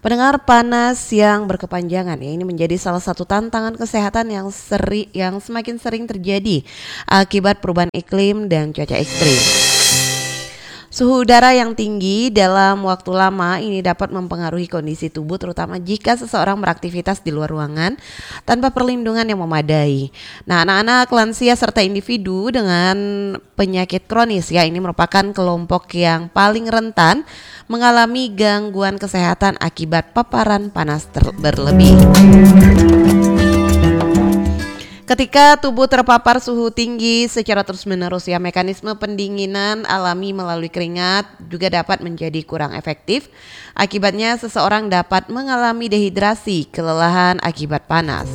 Pendengar, panas yang berkepanjangan ya ini menjadi salah satu tantangan kesehatan yang semakin sering terjadi akibat perubahan iklim dan cuaca ekstrim. Suhu udara yang tinggi dalam waktu lama ini dapat mempengaruhi kondisi tubuh, terutama jika seseorang beraktivitas di luar ruangan tanpa perlindungan yang memadai. Nah, anak-anak, lansia serta individu dengan penyakit kronis ya ini merupakan kelompok yang paling rentan mengalami gangguan kesehatan akibat paparan panas berlebih. Ketika tubuh terpapar suhu tinggi secara terus-menerus ya, mekanisme pendinginan alami melalui keringat juga dapat menjadi kurang efektif. Akibatnya seseorang dapat mengalami dehidrasi, kelelahan akibat panas.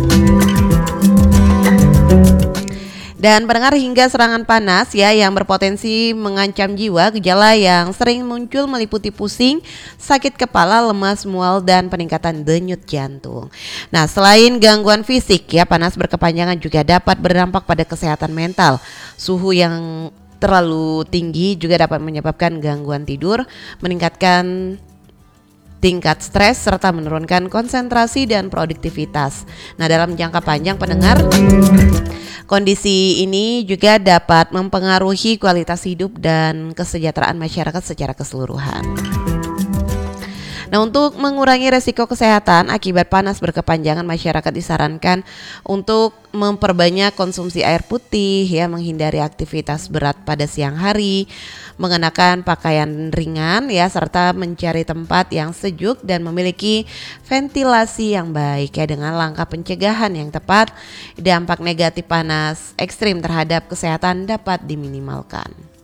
Dan pendengar, hingga serangan panas ya yang berpotensi mengancam jiwa. Gejala yang sering muncul meliputi pusing, sakit kepala, lemas, mual, dan peningkatan denyut jantung. Nah, selain gangguan fisik ya, panas berkepanjangan juga dapat berdampak pada kesehatan mental. Suhu yang terlalu tinggi juga dapat menyebabkan gangguan tidur, meningkatkan tingkat stres, serta menurunkan konsentrasi dan produktivitas. Nah, dalam jangka panjang pendengar, kondisi ini juga dapat mempengaruhi kualitas hidup dan kesejahteraan masyarakat secara keseluruhan. Nah, untuk mengurangi resiko kesehatan akibat panas berkepanjangan, masyarakat disarankan untuk memperbanyak konsumsi air putih ya, menghindari aktivitas berat pada siang hari, mengenakan pakaian ringan ya, serta mencari tempat yang sejuk dan memiliki ventilasi yang baik ya. Dengan langkah pencegahan yang tepat, dampak negatif panas ekstrim terhadap kesehatan dapat diminimalkan.